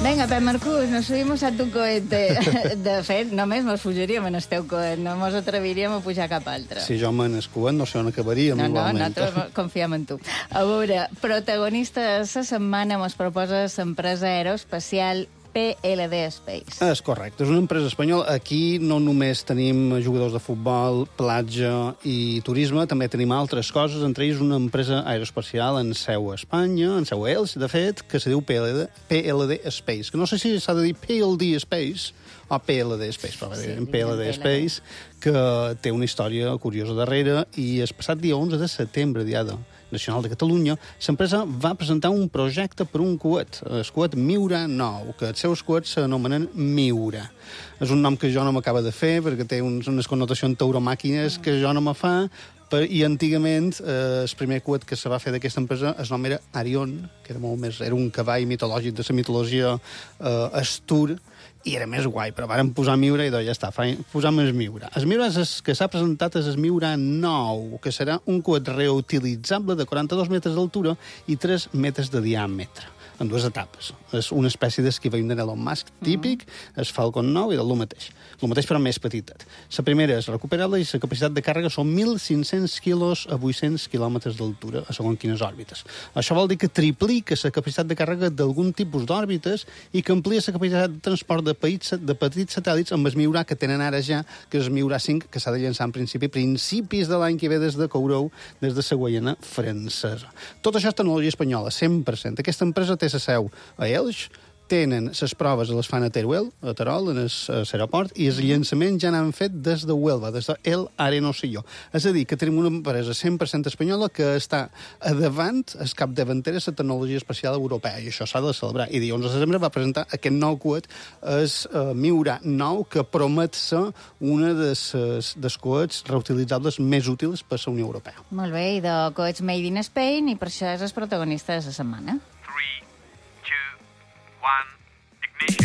Venga, Pep Marcús, nos subimos a tu cohete. De fet, només mos fugiríem en el teu coet, no mos atreviríem a pujar cap altre. Si jo me'n escuet, no sé on acabaríem, igualment. Nosaltres confiem en tu. A veure, protagonista de la setmana mos proposa l'empresa aeroespacial PLD Space. És correcte, és una empresa espanyola. Aquí no només tenim jugadors de futbol, platja i turisme, també tenim altres coses, entre ells una empresa aeroespacial en seu a Espanya, en seu a Elx, de fet, que se diu PLD Space, que no sé si s'ha de dir PLD Space o PLD Space, però sí, PLD Space, que té una història curiosa darrere, i el passat dia 11 de setembre, Diada Nacional de Catalunya, l'empresa va presentar un projecte per un coet, el coet Miura 9, que els seus coets s'anomenen Miura. És un nom que jo no m'acaba de fer, perquè té unes connotacions tauromàquines que jo no me fa, i antigament el primer coet que se va fer d'aquesta empresa el nom era Arion, que era un cavall mitològic de la mitologia astur, i era més guai, però vàrem posar Miura i doncs ja està, posam el Miura. El Miura que s'ha presentat és el Miura 9, que serà un coet reutilitzable de 42 metres d'altura i 3 metres de diàmetre, en dues etapes. És una espècie d'esquivaim d'Elon Musk típic, el Falcon 9 i del mateix. El mateix però més petitet. La primera és recuperable i la capacitat de càrrega són 1.500 quilos a 800 quilòmetres d'altura, a segons quines òrbites. Això vol dir que triplica la capacitat de càrrega d'algun tipus d'òrbites i que amplia la capacitat de transport de petits satèl·lits amb el Miura que tenen ara ja, que és el Miura 5, que s'ha de llançar en principis de l'any que ve des de Kourou, des de la Guaiana francesa. Tot això és tecnologia espanyola, 100%. Aquesta empresa té la seu a Elx, tenen les proves les fan a Teruel, a Terol, en l'aeroport, i el llançament ja n'han fet des de Huelva, des de El Arenocillo. És a dir, que tenim una empresa 100% espanyola que està a davant, es capdavantera de la tecnologia espacial europea, i això s'ha de celebrar. I dilluns de setembre va presentar aquest nou coet, el Miura 9, que promet ser una dels coets reutilitzables més útils per la Unió Europea. Molt bé, i de coets made in Spain, i per això és el protagonista de la setmana.